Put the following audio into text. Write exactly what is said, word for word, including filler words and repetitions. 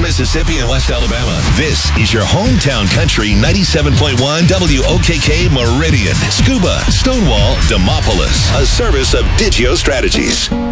Mississippi and West Alabama. This is your hometown country ninety-seven point one W O K K Meridian. Scuba, Stonewall, Demopolis. A service of Digio Strategies.